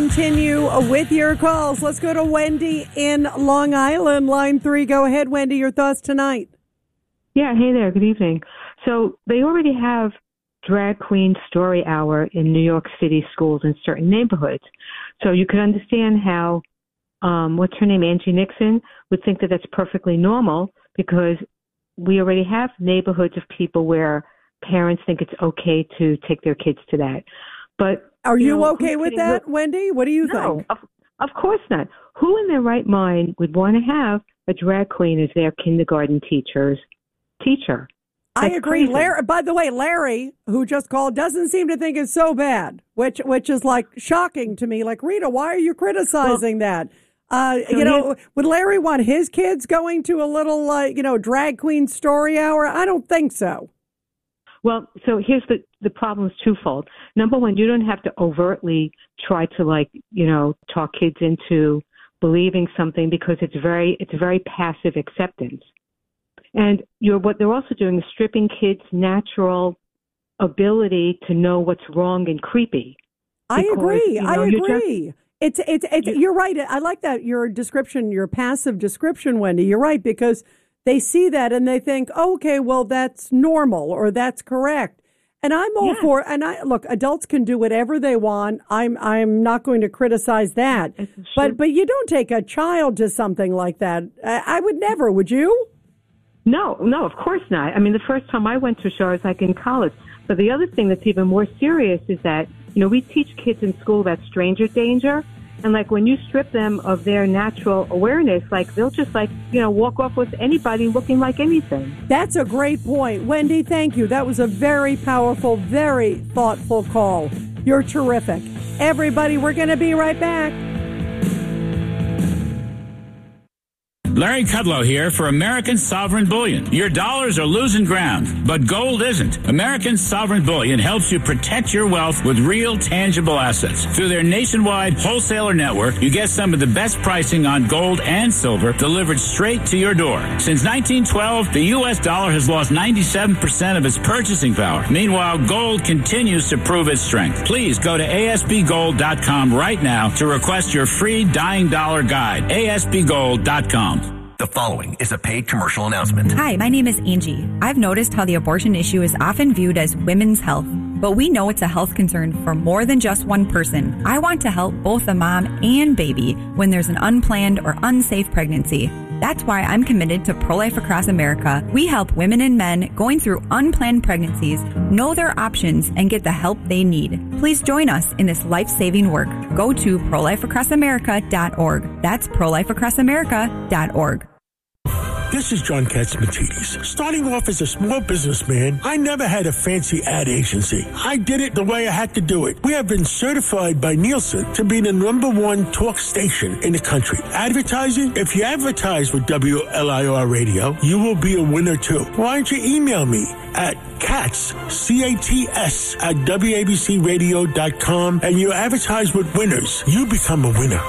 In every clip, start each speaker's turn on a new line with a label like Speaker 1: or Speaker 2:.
Speaker 1: Continue with your calls. Let's go to Wendy in Long Island, line 3. Go ahead, Wendy. Your thoughts tonight?
Speaker 2: Yeah, hey there. Good evening. So they already have drag queen story hour in New York City schools in certain neighborhoods. So you could understand how, what's her name, Angie Nixon, would think that that's perfectly normal because we already have neighborhoods of people where parents think it's okay to take their kids to that. But
Speaker 1: are you okay with that, Wendy? What do you think?
Speaker 2: Of course not. Who in their right mind would want to have a drag queen as their kindergarten teacher's teacher?
Speaker 1: I agree. Larry, by the way, Larry, who just called, doesn't seem to think it's so bad, which is like shocking to me. Like, Rita, why are you criticizing that? Would Larry want his kids going to a little, drag queen story hour? I don't think so.
Speaker 2: Well, so here's the problem is twofold. Number one, you don't have to overtly try to talk kids into believing something because it's very passive acceptance. And what they're also doing is stripping kids' natural ability to know what's wrong and creepy.
Speaker 1: I agree. You're right. I like that your description, your passive description, Wendy. You're right, because they see that and they think, oh, okay, well, that's normal or that's correct. And I'm all for, and look, adults can do whatever they want. I'm not going to criticize that. But you don't take a child to something like that. I would never, would you?
Speaker 2: No, of course not. I mean, the first time I went to a show, I was like in college. But the other thing that's even more serious is that, we teach kids in school about stranger danger. And when you strip them of their natural awareness, they'll just walk off with anybody looking like anything.
Speaker 1: That's a great point. Wendy, thank you. That was a very powerful, very thoughtful call. You're terrific. Everybody, we're going to be right back.
Speaker 3: Larry Kudlow here for American Sovereign Bullion. Your dollars are losing ground, but gold isn't. American Sovereign Bullion helps you protect your wealth with real, tangible assets. Through their nationwide wholesaler network, you get some of the best pricing on gold and silver delivered straight to your door. Since 1912, the U.S. dollar has lost 97% of its purchasing power. Meanwhile, gold continues to prove its strength. Please go to ASBGold.com right now to request your free Dying Dollar Guide. ASBGold.com.
Speaker 4: The following is a paid commercial announcement.
Speaker 5: Hi, my name is Angie. I've noticed how the abortion issue is often viewed as women's health, but we know it's a health concern for more than just one person. I want to help both the mom and baby when there's an unplanned or unsafe pregnancy. That's why I'm committed to Pro-Life Across America. We help women and men going through unplanned pregnancies know their options and get the help they need. Please join us in this life-saving work. Go to prolifeacrossamerica.org. That's prolifeacrossamerica.org.
Speaker 6: This is John Katsimatidis. Starting off as a small businessman, I never had a fancy ad agency. I did it the way I had to do it. We have been certified by Nielsen to be the #1 talk station in the country. Advertising? If you advertise with WLIR Radio, you will be a winner too. Why don't you email me at Katz, C-A-T-S, at WABCRadio.com, and you advertise with winners. You become a winner.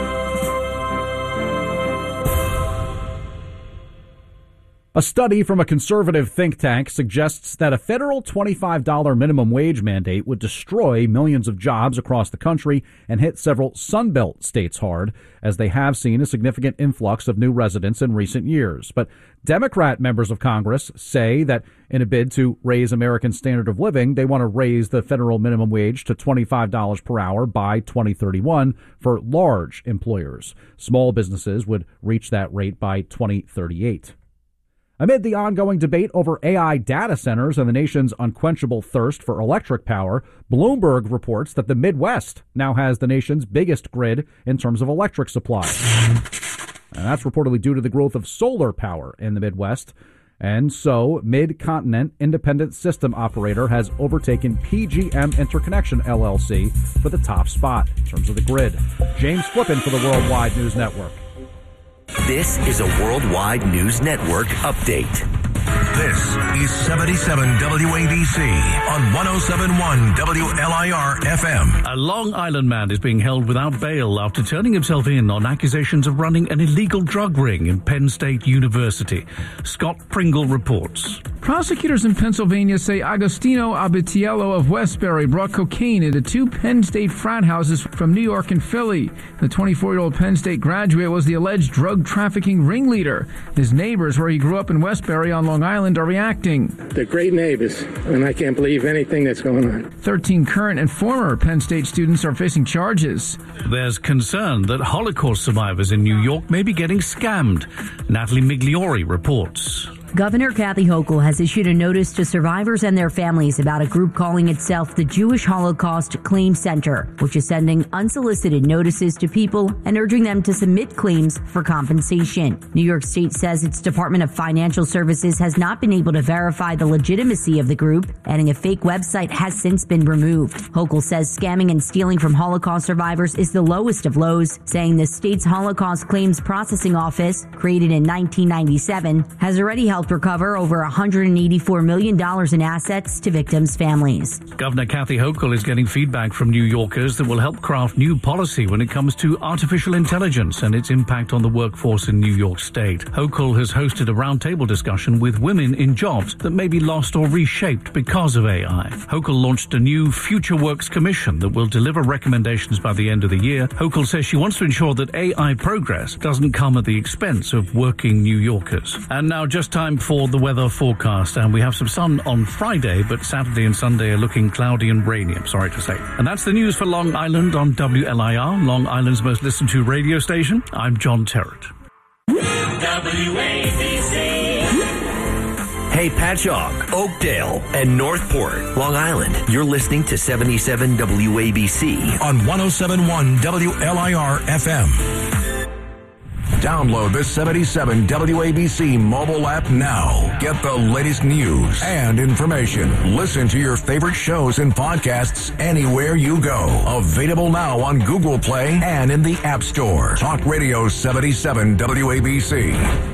Speaker 7: A study from a conservative think tank suggests that a federal $25 minimum wage mandate would destroy millions of jobs across the country and hit several Sunbelt states hard, as they have seen a significant influx of new residents in recent years. But Democrat members of Congress say that in a bid to raise American standard of living, they want to raise the federal minimum wage to $25 per hour by 2031 for large employers. Small businesses would reach that rate by 2038. Amid the ongoing debate over AI data centers and the nation's unquenchable thirst for electric power, Bloomberg reports that the Midwest now has the nation's biggest grid in terms of electric supply. And that's reportedly due to the growth of solar power in the Midwest. And so, Mid-Continent Independent System Operator has overtaken PGM Interconnection LLC for the top spot in terms of the grid. James Flippin for the Worldwide News Network.
Speaker 4: This is a Worldwide News Network update. This is 77 WABC on 107.1 WLIR FM.
Speaker 8: A Long Island man is being held without bail after turning himself in on accusations of running an illegal drug ring in Penn State University. Scott Pringle reports.
Speaker 9: Prosecutors in Pennsylvania say Agostino Abitiello of Westbury brought cocaine into two Penn State frat houses from New York and Philly. The 24-year-old Penn State graduate was the alleged drug trafficking ringleader. His neighbors, where he grew up in Westbury on Long Island, are reacting.
Speaker 10: They're great neighbors, and I can't believe anything that's going on.
Speaker 9: 13 current and former Penn State students are facing charges.
Speaker 8: There's concern that Holocaust survivors in New York may be getting scammed. Natalie Migliori reports.
Speaker 11: Governor Kathy Hochul has issued a notice to survivors and their families about a group calling itself the Jewish Holocaust Claim Center, which is sending unsolicited notices to people and urging them to submit claims for compensation. New York State says its Department of Financial Services has not been able to verify the legitimacy of the group, adding a fake website has since been removed. Hochul says scamming and stealing from Holocaust survivors is the lowest of lows, saying the state's Holocaust Claims Processing Office, created in 1997, has already helped recover over $184 million in assets to victims' families.
Speaker 8: Governor Kathy Hochul is getting feedback from New Yorkers that will help craft new policy when it comes to artificial intelligence and its impact on the workforce in New York State. Hochul has hosted a roundtable discussion with women in jobs that may be lost or reshaped because of AI. Hochul launched a new Future Works Commission that will deliver recommendations by the end of the year. Hochul says she wants to ensure that AI progress doesn't come at the expense of working New Yorkers. And now just time for the weather forecast, and we have some sun on Friday, but Saturday and Sunday are looking cloudy and rainy, I'm sorry to say. And that's the news for Long Island on WLIR, Long Island's most listened to radio station. I'm John Terrett.
Speaker 4: WABC. Hey, Patchogue, Oakdale, and Northport, Long Island. You're listening to 77 WABC on 107.1 WLIR FM. Download the 77 WABC mobile app now. Get the latest news and information. Listen to your favorite shows and podcasts anywhere you go. Available now on Google Play and in the App Store. Talk Radio 77 WABC.